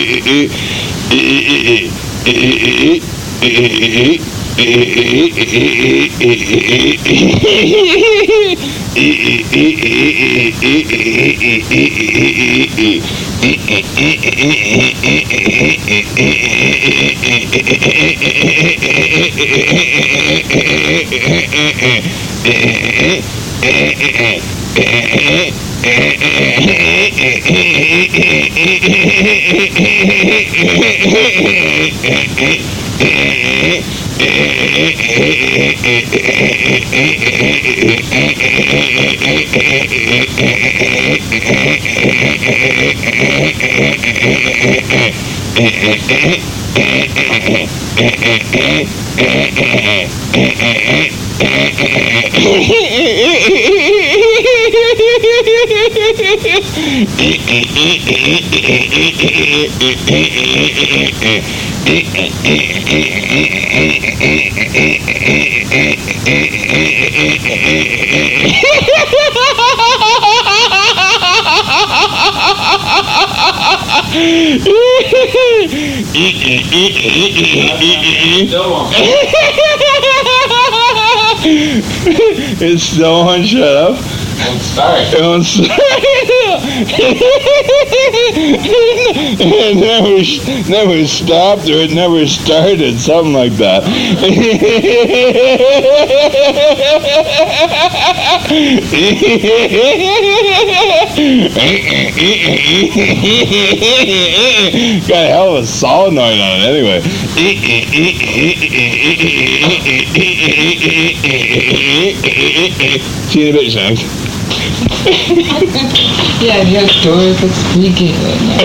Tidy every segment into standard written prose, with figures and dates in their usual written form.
It's still on. Shut up. It won't start. It never stopped, or it never started, something like that. Got a hell of a solenoid on it anyway. See you in a bit, Shanks. Yeah, your door is like squeaking right now.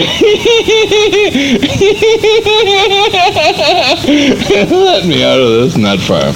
Let me out of this nut farm.